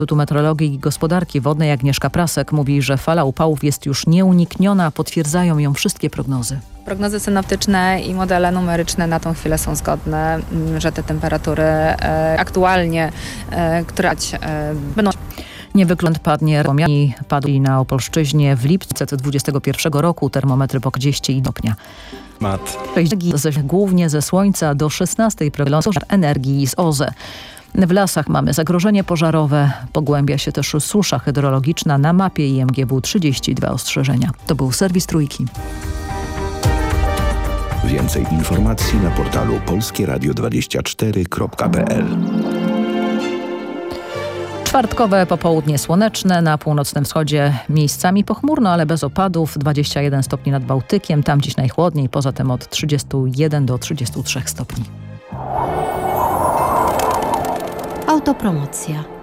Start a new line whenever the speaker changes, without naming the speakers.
Instytutu Meteorologii i Gospodarki Wodnej Agnieszka Prasek mówi, że fala upałów jest już nieunikniona, potwierdzają ją wszystkie prognozy.
Prognozy synoptyczne i modele numeryczne na tą chwilę są zgodne, że te temperatury aktualnie, które będą...
Niewykląd padnie padli na Opolszczyźnie w lipcu 2021 roku, termometry po 30 stopnia. Głównie ze słońca do 16 energii z OZE. W lasach mamy zagrożenie pożarowe, pogłębia się też susza hydrologiczna, na mapie IMGW 32 ostrzeżenia. To był serwis Trójki.
Więcej informacji na portalu polskieradio24.pl.
Czwartkowe popołudnie słoneczne, na północnym wschodzie miejscami pochmurno, ale bez opadów, 21 stopni nad Bałtykiem, tam dziś najchłodniej, poza tym od 31 do 33 stopni.
Autopromocja.